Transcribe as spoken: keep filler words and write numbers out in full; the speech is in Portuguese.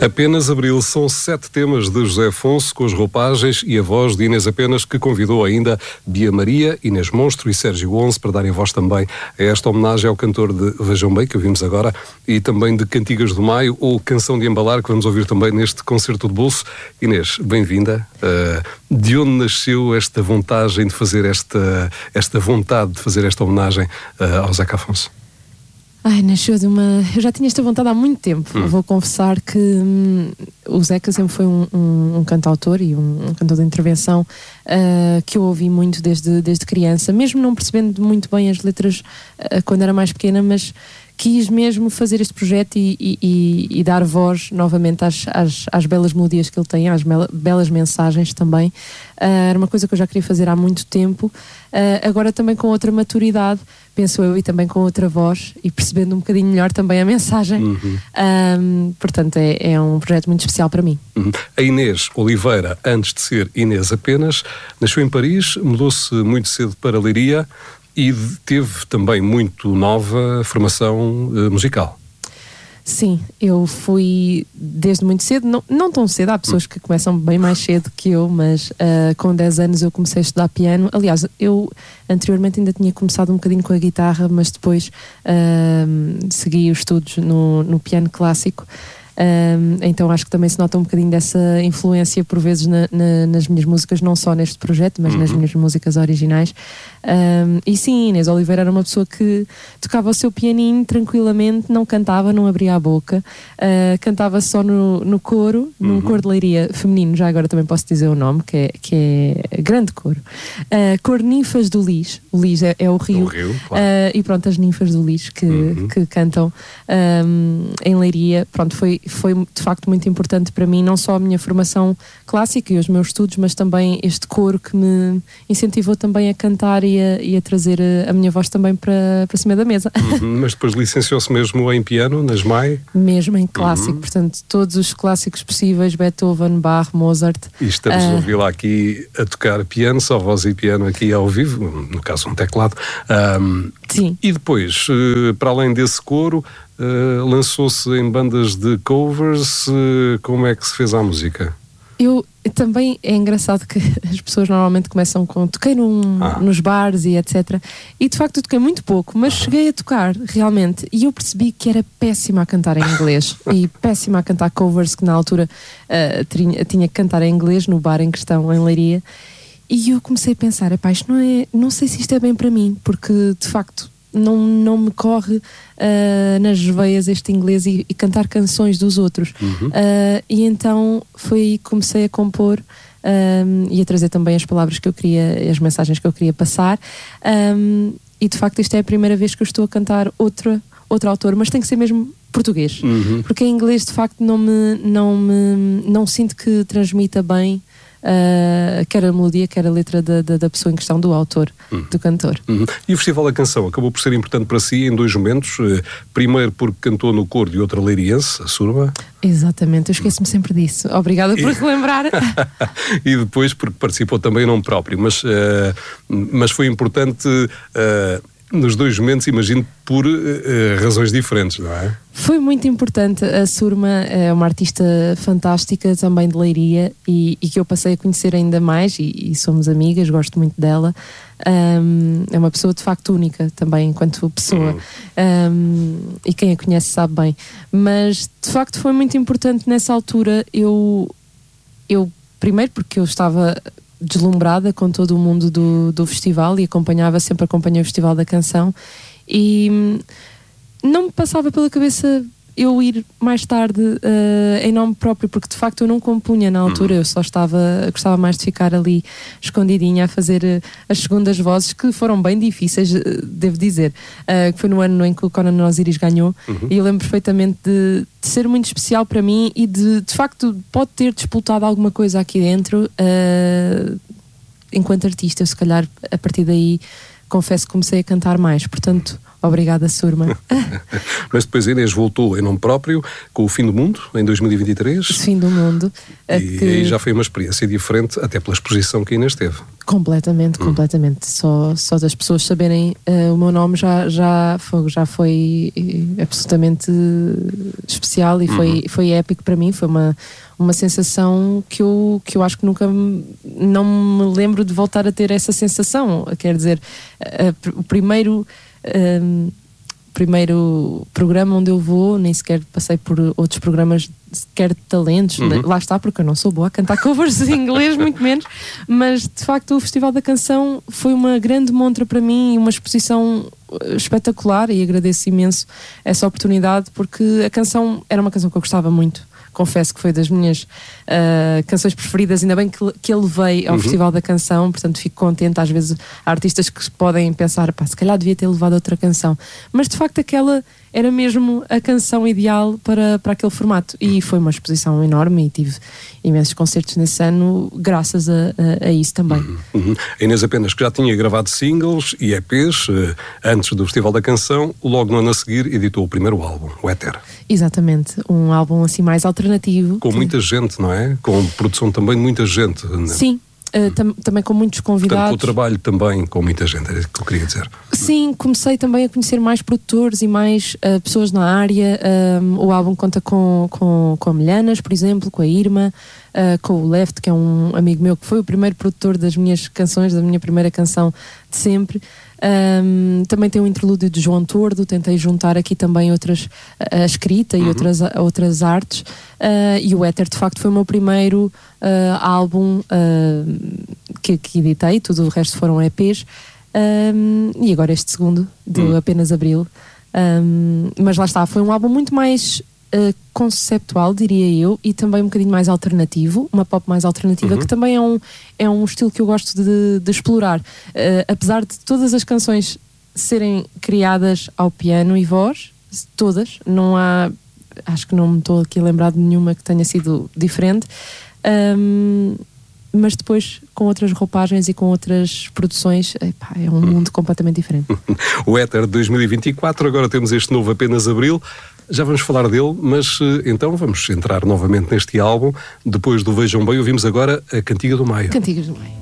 Apenas Abril são sete temas de José Afonso, com as roupagens e a voz de Inês Apenas, que convidou ainda Bia Maria, Inês Monstro e Sérgio Onze para darem voz também a esta homenagem ao cantor de Vejam Bem, que ouvimos agora, e também de Cantigas do Maio, ou Canção de Embalar, que vamos ouvir também neste concerto de bolso. Inês, bem-vinda. Uh, de onde nasceu esta vontade de fazer esta, esta vontade de fazer esta homenagem uh, ao Zeca Afonso? Ai, nasceu de uma... Eu já tinha esta vontade há muito tempo. Hum. Vou confessar que hum, o Zeca sempre foi um, um, um cantautor e um, um cantor de intervenção uh, que eu ouvi muito desde, desde criança, mesmo não percebendo muito bem as letras uh, quando era mais pequena, mas quis mesmo fazer este projeto e, e, e dar voz novamente às, às, às belas melodias que ele tem, às belas mensagens também. Uh, era uma coisa que eu já queria fazer há muito tempo, uh, agora também com outra maturidade, penso eu, e também com outra voz e percebendo um bocadinho melhor também a mensagem. Uhum. Um, portanto é, é um projeto muito especial para mim. Uhum. A Inês Oliveira, antes de ser Inês Apenas, nasceu em Paris, mudou-se muito cedo para Leiria e teve também muito nova formação uh, musical. Sim, eu fui desde muito cedo, não, não tão cedo, há pessoas que começam bem mais cedo que eu, mas uh, com dez anos eu comecei a estudar piano. Aliás, eu anteriormente ainda tinha começado um bocadinho com a guitarra, mas depois uh, segui os estudos no, no piano clássico. Um, então acho que também se nota um bocadinho dessa influência por vezes na, na, nas minhas músicas, não só neste projeto, mas uhum. nas minhas músicas originais. Um, e sim, Inês Oliveira era uma pessoa que tocava o seu pianinho tranquilamente, não cantava, não abria a boca, uh, cantava só no, no coro, uhum. num coro de Leiria feminino, já agora também posso dizer o nome, que é, que é grande coro. Uh, coro Ninfas do Lis, o Lis é, é o rio, o rio claro. uh, e pronto, as ninfas do Lis que, uhum. que cantam um, em Leiria, pronto, foi foi de facto muito importante para mim, não só a minha formação clássica e os meus estudos, mas também este coro que me incentivou também a cantar e a, e a trazer a, a minha voz também para, para cima da mesa. Uhum, mas depois licenciou-se mesmo em piano, nas M A I? Mesmo em clássico, uhum. portanto todos os clássicos possíveis, Beethoven, Bach, Mozart. E estamos uh... a ouvi-la aqui a tocar piano, só voz e piano aqui ao vivo, no caso um teclado. Um, Sim. E depois, para além desse coro, Uh, lançou-se em bandas de covers. Uh, como é que se fez a música? Eu também, é engraçado que as pessoas normalmente começam com toquei num, ah. nos bares e etcétera. E de facto eu toquei muito pouco, mas ah. cheguei a tocar realmente e eu percebi que era péssima a cantar em inglês e péssima a cantar covers, que na altura uh, tinha, tinha que cantar em inglês no bar em questão, em Leiria. E eu comecei a pensar, epá, isto não é, não sei se isto é bem para mim, porque de facto Não, não me corre uh, nas veias este inglês e, e cantar canções dos outros. Uhum. Uh, e então foi aí que comecei a compor um, e a trazer também as palavras que eu queria, as mensagens que eu queria passar. Um, e de facto isto é a primeira vez que eu estou a cantar outra, outro autor, mas tem que ser mesmo português. Uhum. Porque em inglês de facto não me, não me não sinto que transmita bem Uh, quer a melodia, quer a letra da, da, da pessoa em questão, do autor, uhum. do cantor. Uhum. E o Festival da Canção acabou por ser importante para si em dois momentos. Uh, primeiro porque cantou no coro de outra leiriense, a Surma. Exatamente, eu esqueço-me sempre disso. Obrigada por relembrar. E depois porque participou também em nome próprio. Mas, uh, mas foi importante uh, nos dois momentos, imagino, por uh, razões diferentes, não é? Foi muito importante. A Surma é uma artista fantástica também de Leiria e, e que eu passei a conhecer ainda mais e, e somos amigas, gosto muito dela. Um, é uma pessoa de facto única também enquanto pessoa. Uhum. Um, e quem a conhece sabe bem. Mas de facto foi muito importante nessa altura. Eu, eu primeiro porque eu estava deslumbrada com todo o mundo do, do festival e acompanhava, sempre acompanhei o Festival da Canção e não me passava pela cabeça eu ir mais tarde uh, em nome próprio, porque de facto eu não compunha na altura, eu só estava, gostava mais de ficar ali escondidinha a fazer uh, as segundas vozes, que foram bem difíceis, uh, devo dizer, uh, que foi no ano em que o Conan Osiris ganhou, uhum. e eu lembro perfeitamente de, de ser muito especial para mim e de, de facto pode ter disputado alguma coisa aqui dentro, uh, enquanto artista, se calhar a partir daí confesso que comecei a cantar mais, portanto Obrigada, Surma. Mas depois a Inês voltou em nome próprio, com o Fim do Mundo, em dois mil e vinte e três. Fim do Mundo. E que... aí já foi uma experiência diferente, até pela exposição que a Inês teve. Completamente, hum. completamente. Só, só das pessoas saberem uh, o meu nome já, já, foi, já foi absolutamente especial e foi, uhum. foi épico para mim. Foi uma, uma sensação que eu, que eu acho que nunca me, não me lembro de voltar a ter essa sensação. Quer dizer, uh, o primeiro... Uh, primeiro programa onde eu vou, nem sequer passei por outros programas sequer de talentos, uhum. lá está, porque eu não sou boa a cantar covers em inglês, muito menos, mas de facto o Festival da Canção foi uma grande montra para mim e uma exposição espetacular, e agradeço imenso essa oportunidade, porque a canção era uma canção que eu gostava muito. Confesso que foi das minhas uh, canções preferidas, ainda bem que, que ele veio ao uhum. Festival da Canção, portanto fico contente. Às vezes há artistas que podem pensar, pá, se calhar devia ter levado outra canção, mas de facto aquela era mesmo a canção ideal para, para aquele formato, e foi uma exposição enorme e tive imensos concertos nesse ano graças a, a, a isso também. Uhum. Uhum. A Inês apenas que já tinha gravado singles e E Pês uh, antes do Festival da Canção, logo no ano a seguir editou o primeiro álbum, o Éter. Exatamente, um álbum assim mais alternativo. Com muita gente, não é? Com produção também de muita gente. Sim. Uh, tam- também com muitos convidados. Portanto, o trabalho também com muita gente, é isso que eu queria dizer. Sim, comecei também a conhecer mais produtores e mais uh, pessoas na área. Um, o álbum conta com, com, com a Milhanas, por exemplo, com a Irma, uh, com o Left, que é um amigo meu que foi o primeiro produtor das minhas canções, da minha primeira canção de sempre. Um, também tem um interlúdio de João Tordo. Tentei juntar aqui também outras, a escrita e uhum. outras, outras artes, uh, e o Éter de facto foi o meu primeiro uh, álbum uh, que, que editei, tudo o resto foram E Pês, um, e agora este segundo de uhum. apenas Abril, um, mas lá está, foi um álbum muito mais Uh, conceptual, diria eu, e também um bocadinho mais alternativo, uma pop mais alternativa, uhum. que também é um, é um estilo que eu gosto de, de explorar. Uh, apesar de todas as canções serem criadas ao piano e voz, todas, não há, acho que não me estou aqui a lembrar de nenhuma que tenha sido diferente, um, mas depois com outras roupagens e com outras produções, epá, é um mundo completamente diferente. O Éter de dois mil e vinte e quatro, agora temos este novo Apenas Abril. Já vamos falar dele, mas então vamos entrar novamente neste álbum. Depois do Vejam Bem, ouvimos agora a Cantiga do Maio. Cantigas do Maio.